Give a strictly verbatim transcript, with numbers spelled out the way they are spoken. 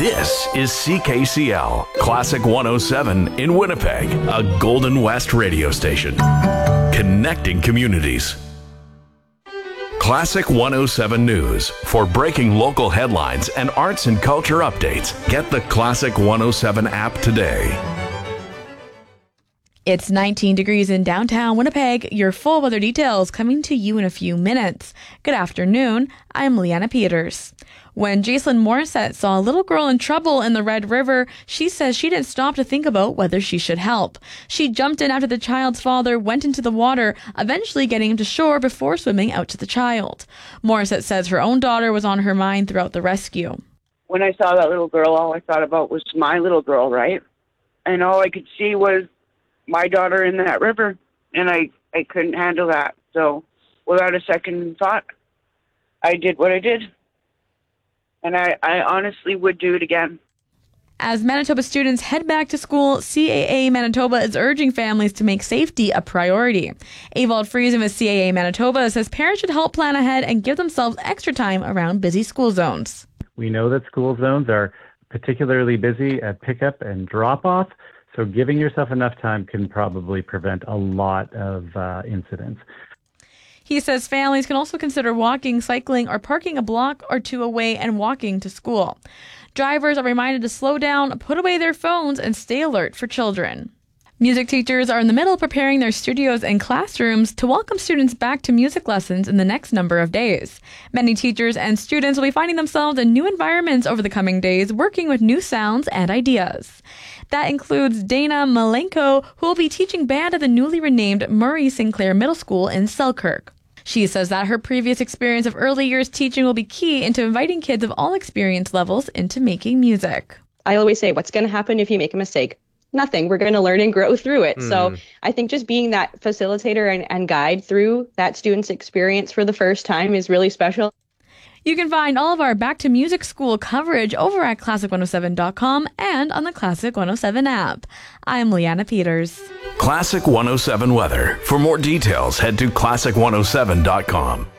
This is C K C L, Classic one oh seven in Winnipeg, a Golden West radio station. Connecting communities. Classic one oh seven News. For breaking local headlines and arts and culture updates, get the Classic one oh seven app today. It's nineteen degrees in downtown Winnipeg. Your full weather details coming to you in a few minutes. Good afternoon. I'm Leanna Peters. When Jacelyn Morissette saw a little girl in trouble in the Red River, she says she didn't stop to think about whether she should help. She jumped in after the child's father went into the water, eventually getting him to shore before swimming out to the child. Morissette says her own daughter was on her mind throughout the rescue. When I saw that little girl, all I thought about was my little girl, right? And all I could see was my daughter in that river, and I, I couldn't handle that. So without a second thought, I did what I did. And I, I honestly would do it again. As Manitoba students head back to school, C A A Manitoba is urging families to make safety a priority. Evald Friesen with C A A Manitoba says parents should help plan ahead and give themselves extra time around busy school zones. We know that school zones are particularly busy at pickup and drop-off, so giving yourself enough time can probably prevent a lot of uh, incidents. He says families can also consider walking, cycling, or parking a block or two away and walking to school. Drivers are reminded to slow down, put away their phones, and stay alert for children. Music teachers are in the middle preparing their studios and classrooms to welcome students back to music lessons in the next number of days. Many teachers and students will be finding themselves in new environments over the coming days, working with new sounds and ideas. That includes Dana Malenko, who will be teaching band at the newly renamed Murray Sinclair Middle School in Selkirk. She says that her previous experience of early years teaching will be key into inviting kids of all experience levels into making music. I always say, what's going to happen if you make a mistake? Nothing. We're going to learn and grow through it. Mm. So I think just being that facilitator and, and guide through that student's experience for the first time is really special. You can find all of our Back to Music School coverage over at classic one oh seven dot com and on the Classic one oh seven app. I'm Leanna Peters. Classic one oh seven weather. For more details, head to classic one oh seven dot com.